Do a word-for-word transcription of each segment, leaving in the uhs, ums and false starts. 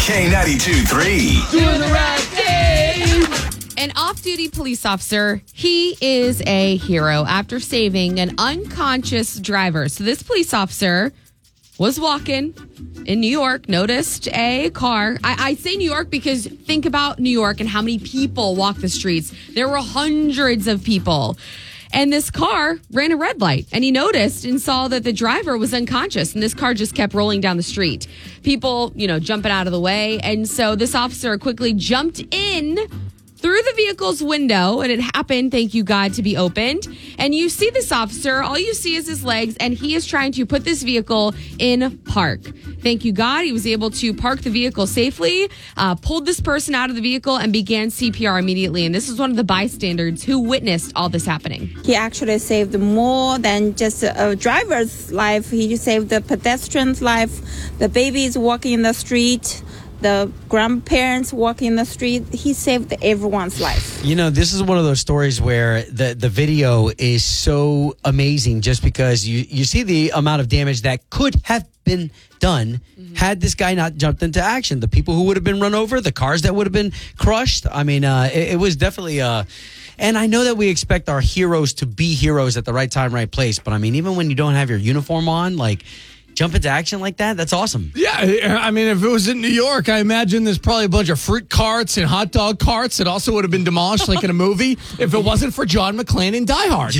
K ninety-two three. Doing the right thing. An off-duty police officer, he is a hero after saving an unconscious driver. So this police officer was walking in New York, noticed a car. I, I say New York because think about New York and how many people walk the streets. There were hundreds of people. And this car ran a red light, and he noticed and saw that the driver was unconscious, and this car just kept rolling down the street. People, you know, jumping out of the way. And so this officer quickly jumped in through the vehicle's window, and it happened, thank you God, to be opened. And you see this officer, all you see is his legs, and he is trying to put this vehicle in park. Thank you God, he was able to park the vehicle safely, uh, pulled this person out of the vehicle, and began C P R immediately. And this is one of the bystanders who witnessed all this happening. He actually saved more than just a driver's life. He saved the pedestrian's life, the babies walking in the street, the grandparents walking in the street. He saved everyone's life. You know, this is one of those stories where the, the video is so amazing just because you, you see the amount of damage that could have been done mm-hmm. had this guy not jumped into action. The people who would have been run over, the cars that would have been crushed. I mean, uh, it, it was definitely... Uh, and I know that we expect our heroes to be heroes at the right time, right place. But I mean, even when you don't have your uniform on, like... jump into action like that? That's awesome. Yeah, I mean, if it was in New York, I imagine there's probably a bunch of fruit carts and hot dog carts that also would have been demolished like in a movie if it wasn't for John McClane in Die Hard.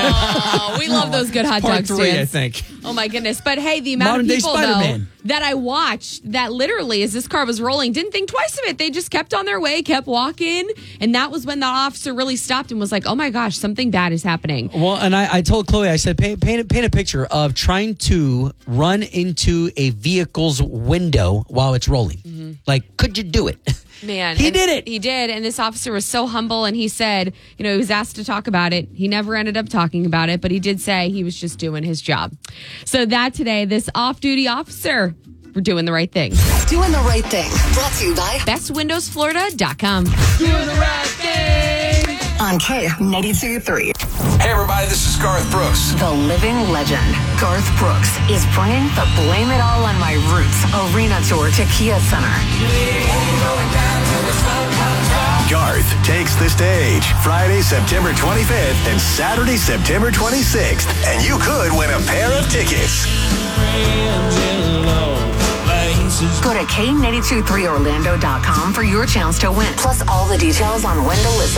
Oh, we love those good hot Part dog three, stands. I think. Oh, my goodness. But, hey, the amount Modern of day people, though, Spider-Man. that I watched that literally, as this car was rolling, didn't think twice of it. They just kept on their way, kept walking. And that was when the officer really stopped and was like, oh, my gosh, something bad is happening. Well, and I, I told Chloe, I said, paint, paint, paint a picture of trying to run into a vehicle's window while it's rolling. Mm-hmm. Like, could you do it? Man, he did it. He did. And this officer was so humble. And he said, you know, he was asked to talk about it. He never ended up talking about it, but he did say he was just doing his job. So that today, this off-duty officer, we're doing the right thing. Doing the right thing. Brought to you by best windows florida dot com. Doing the right thing. On K ninety-two three. Hey, everybody, this is Garth Brooks. The living legend, Garth Brooks, is bringing the Blame It All on My Roots arena tour to Kia Center. Garth takes the stage Friday, September twenty-fifth and Saturday, September twenty-sixth. And you could win a pair of tickets. Go to K ninety-two three Orlando dot com for your chance to win. Plus all the details on when to listen.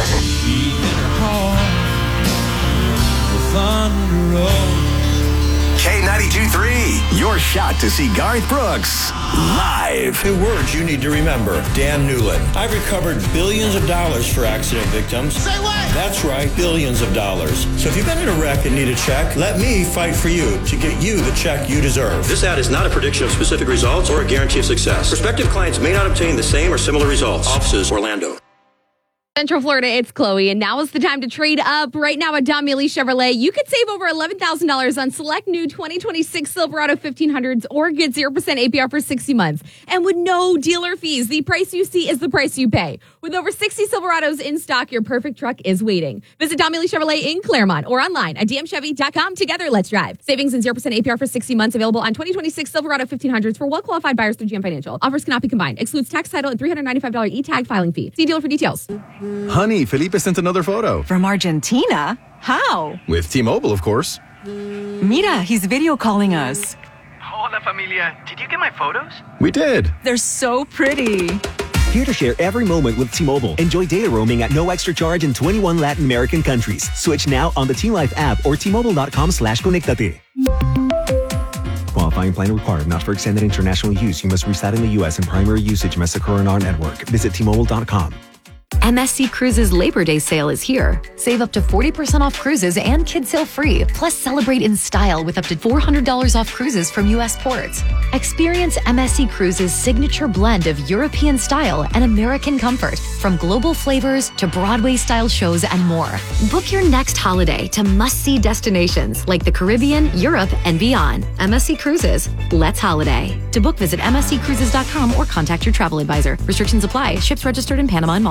K ninety-two three, your shot to see Garth Brooks live. Two words you need to remember. Dan Newland. I've recovered billions of dollars for accident victims. Say what? That's right, billions of dollars. So if you've been in a wreck and need a check, let me fight for you to get you the check you deserve. This ad is not a prediction of specific results or a guarantee of success. Prospective clients may not obtain the same or similar results. Offices, Orlando. Central Florida, it's Chloe, and now is the time to trade up. Right now at Don Mealy Chevrolet, you could save over eleven thousand dollars on select new twenty twenty-six Silverado fifteen hundreds or get zero percent A P R for sixty months. And with no dealer fees, the price you see is the price you pay. With over sixty Silverados in stock, your perfect truck is waiting. Visit Don Mealy Chevrolet in Claremont or online at d m chevy dot com. Together, let's drive. Savings and zero percent A P R for sixty months available on twenty twenty-six Silverado fifteen hundreds for well-qualified buyers through G M Financial. Offers cannot be combined. Excludes tax, title, and three hundred ninety-five dollars e-tag filing fee. See dealer for details. Honey, Felipe sent another photo. From Argentina? How? With T-Mobile, of course. Mira, he's video calling us. Hola, familia. Did you get my photos? We did. They're so pretty. Here to share every moment with T-Mobile. Enjoy data roaming at no extra charge in twenty-one Latin American countries. Switch now on the T-Life app or T-Mobile.com slash conectate. Qualifying plan required. Not for extended international use. You must reside in the U S and primary usage must occur on our network. Visit T Mobile dot com. M S C Cruises Labor Day sale is here. Save up to forty percent off cruises and kids sail free. Plus, celebrate in style with up to four hundred dollars off cruises from U S ports. Experience M S C Cruises' signature blend of European style and American comfort, from global flavors to Broadway-style shows and more. Book your next holiday to must-see destinations like the Caribbean, Europe, and beyond. M S C Cruises. Let's holiday. To book, visit m s c cruises dot com or contact your travel advisor. Restrictions apply. Ships registered in Panama and Malta.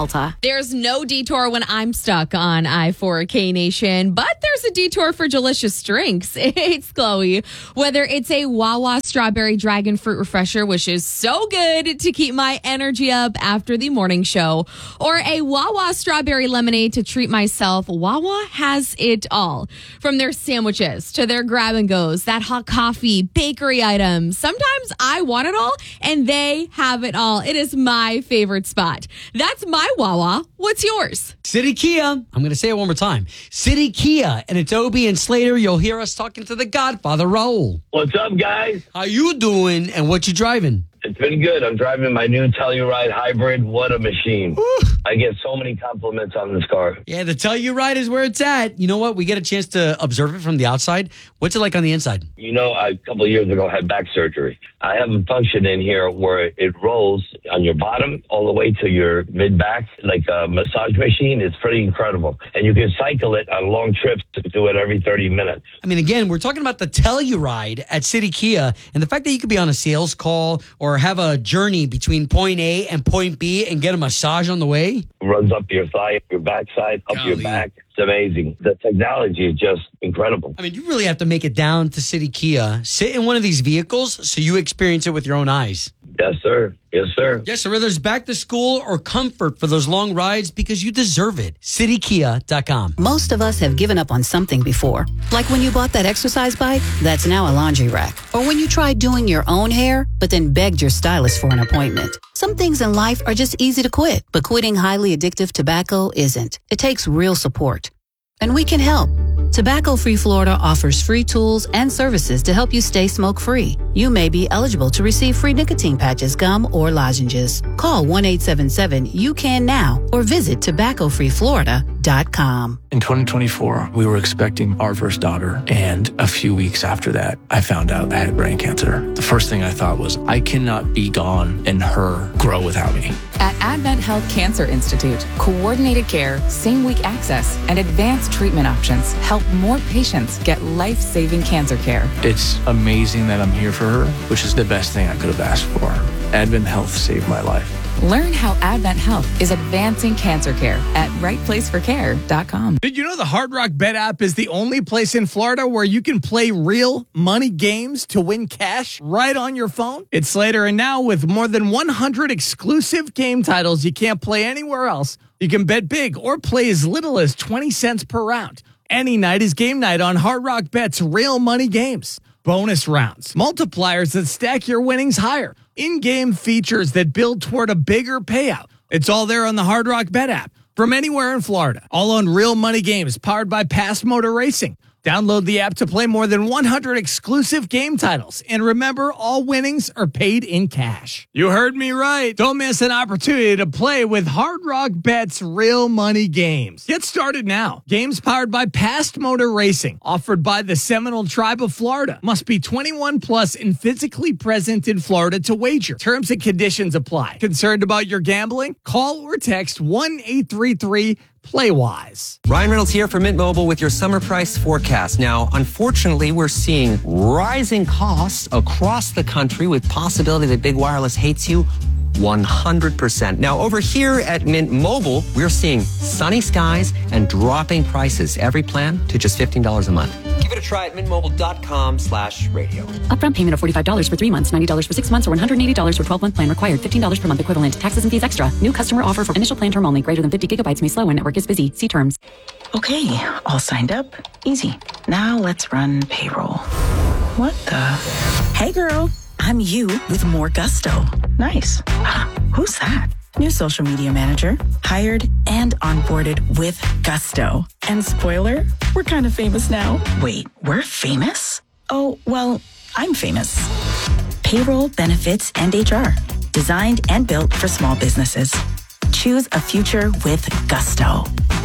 There's no detour when I'm stuck on I four K Nation, but there's a detour for delicious drinks. It's Chloe. Whether it's a Wawa Strawberry Dragon Fruit Refresher, which is so good to keep my energy up after the morning show, or a Wawa Strawberry Lemonade to treat myself, Wawa has it all. From their sandwiches to their grab and goes, that hot coffee, bakery items. Sometimes I want it all, and they have it all. It is my favorite spot. That's my Wawa. What's yours? City Kia. I'm going to say it one more time. City Kia. And it's Obie and Slater. You'll hear us talking to the Godfather, Raul. What's up, guys? How you doing and what you driving? It's been good. I'm driving my new Telluride hybrid. What a machine. Woo. I get so many compliments on this car. Yeah, the Telluride is where it's at. You know what? We get a chance to observe it from the outside. What's it like on the inside? You know, I, a couple of years ago, I had back surgery. I have a function in here where it rolls on your bottom all the way to your mid-back, like a massage machine. It's pretty incredible. And you can cycle it on long trips to do it every thirty minutes. I mean, again, we're talking about the Telluride at City Kia and the fact that you could be on a sales call or have a journey between point A and point B and get a massage on the way. Runs up your thigh, your backside, up Golly. your back. It's amazing. The technology is just incredible. I mean, you really have to make it down to City Kia, sit in one of these vehicles so you experience it with your own eyes. Yes, sir. Yes, sir. Yes, so whether it's back to school or comfort for those long rides, because you deserve it. city kia dot com. Most of us have given up on something before. Like when you bought that exercise bike, that's now a laundry rack. Or when you tried doing your own hair, but then begged your stylist for an appointment. Some things in life are just easy to quit, but quitting highly addictive tobacco isn't. It takes real support. And we can help. Tobacco Free Florida offers free tools and services to help you stay smoke-free. You may be eligible to receive free nicotine patches, gum, or lozenges. Call one eight seven seven, you can now or visit tobacco free florida dot com. In twenty twenty-four, we were expecting our first daughter, and a few weeks after that, I found out I had brain cancer. The first thing I thought was, I cannot be gone and her grow without me. At Advent Health Cancer Institute, coordinated care, same-week access, and advanced treatment options help more patients get life-saving cancer care. It's amazing that I'm here for her, which is the best thing I could have asked for. Advent Health saved my life. Learn how Advent Health is advancing cancer care at right place for care dot com. Did you know the Hard Rock Bet app is the only place in Florida where you can play real money games to win cash right on your phone? It's Slater, and now with more than one hundred exclusive game titles you can't play anywhere else, you can bet big or play as little as twenty cents per round. Any night is game night on Hard Rock Bet's real money games. Bonus rounds, multipliers that stack your winnings higher, in-game features that build toward a bigger payout. It's all there on the Hard Rock Bet app from anywhere in Florida. All on real money games powered by Past Motor Racing. Download the app to play more than one hundred exclusive game titles. And remember, all winnings are paid in cash. You heard me right. Don't miss an opportunity to play with Hard Rock Bet's real money games. Get started now. Games powered by Past Motor Racing. Offered by the Seminole Tribe of Florida. Must be twenty-one plus and physically present in Florida to wager. Terms and conditions apply. Concerned about your gambling? Call or text one eight three three Playwise. Ryan Reynolds here for Mint Mobile with your summer price forecast. Now, unfortunately, we're seeing rising costs across the country with possibility that big wireless hates you one hundred percent. Now, over here at Mint Mobile, we're seeing sunny skies and dropping prices. Every plan to just fifteen dollars a month. Give it a try at mintmobile.com slash radio. Upfront payment of forty-five dollars for three months, ninety dollars for six months, or one hundred eighty dollars for twelve-month plan required. fifteen dollars per month equivalent. Taxes and fees extra. New customer offer for initial plan term only. Greater than fifty gigabytes may slow when network is busy. See terms. Okay, all signed up. Easy. Now let's run payroll. What the? Hey, girl. I'm you with more gusto. Nice. Who's that? New social media manager. Hired and onboarded with gusto. And spoiler, we're kind of famous now. Wait, we're famous? Oh, well, I'm famous. Payroll, benefits, and H R. Designed and built for small businesses. Choose a future with gusto.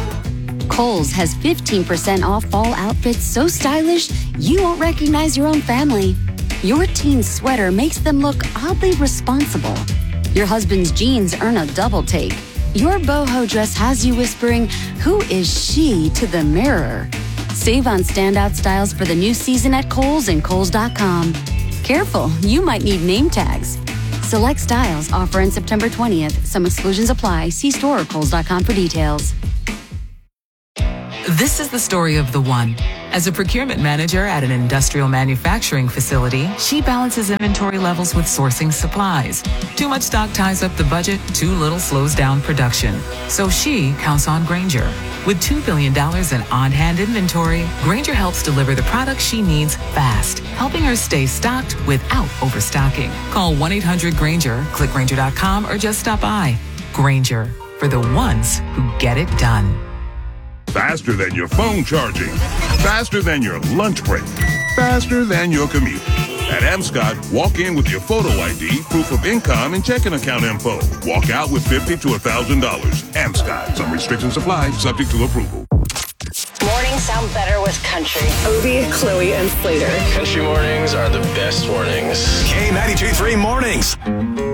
Kohl's has fifteen percent off fall outfits so stylish you won't recognize your own family. Your teen's sweater makes them look oddly responsible. Your husband's jeans earn a double take. Your boho dress has you whispering, "Who is she?" to the mirror. Save on standout styles for the new season at Kohl's and Kohl's dot com. Careful, you might need name tags. Select styles offer in September twentieth. Some exclusions apply. See store or Kohl's dot com for details. This is the story of the one. As a procurement manager at an industrial manufacturing facility, she balances inventory levels with sourcing supplies. Too much stock ties up the budget, too little slows down production. So she counts on Grainger. With two billion dollars in on-hand inventory, Grainger helps deliver the products she needs fast, helping her stay stocked without overstocking. Call one eight hundred Grainger, click Grainger dot com, or just stop by. Grainger, for the ones who get it done. Faster than your phone charging. Faster than your lunch break. Faster than your commute. At M. Scott, walk in with your photo I D, proof of income, and checking account info. Walk out with fifty to one thousand dollars. M. Scott. Some restrictions apply, subject to approval. Mornings sound better with country. Obie, Chloe, and Slater. Country mornings are the best mornings. K ninety-two point three mornings.